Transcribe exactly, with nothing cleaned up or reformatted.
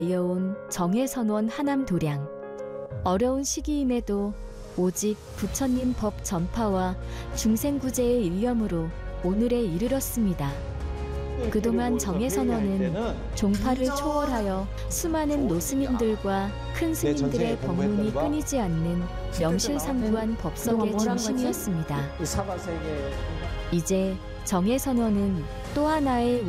이어온 정예선원 하남도량. 어려운 시기임에도 오직 부처님 법 전파와 중생구제의 일념으로 오늘에 이르렀습니다. 그동안 정예선원은 종파를 초월하여 수많은 노스님들과 큰 스님들의 법문이 끊이지 않는 명실상부한 법석의 중심이었습니다. 이제 정예선원은 또 하나의